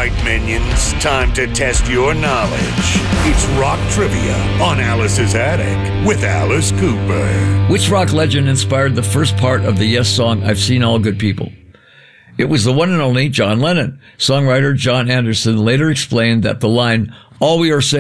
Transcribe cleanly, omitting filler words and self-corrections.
right, minions. Time to test your knowledge. It's Rock Trivia on Alice's Attic with Alice Cooper. Which rock legend inspired the first part of the Yes song, I've Seen All Good People? It was the one and only John Lennon. Songwriter John Anderson later explained that the line, "All we are saying